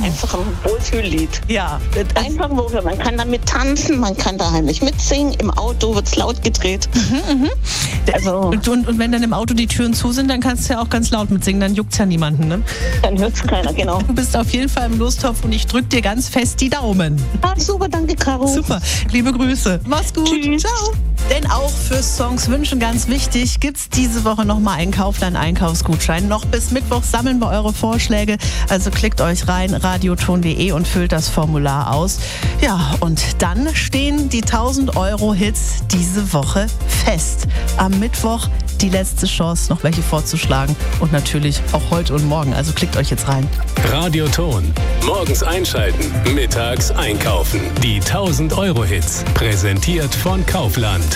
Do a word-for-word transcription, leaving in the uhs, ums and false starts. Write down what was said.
einfach ein Wohlfühllied. Ja. Einfach Wohlfühl. Man kann damit tanzen, man kann da heimlich mitsingen. Im Auto wird es laut gedreht. Mhm, mh. Also und, und, und wenn dann im Auto die Türen zu sind, dann kannst du ja auch ganz laut mitsingen. Dann juckt's ja niemanden, ne? Dann hört's keiner, genau. Du bist auf jeden Fall im Lostopf und ich drück dir ganz fest die Daumen. Ah, super, danke, Caro. Super, liebe Grüße. Mach's gut. Tschüss. Ciao. Denn auch für Songs wünschen ganz wichtig, gibt's diese Woche nochmal einen Kaufland-Einkaufsgutschein. Noch bis Mittwoch sammeln wir eure Vorschläge. Also klickt euch rein, radioton punkt de und füllt das Formular aus. Ja, und dann stehen die tausend Euro Hits diese Woche fest. Am Mittwoch die letzte Chance, noch welche vorzuschlagen. Und natürlich auch heute und morgen. Also klickt euch jetzt rein. Radioton. Morgens einschalten, mittags einkaufen. Die tausend Euro Hits. Präsentiert von Kaufland.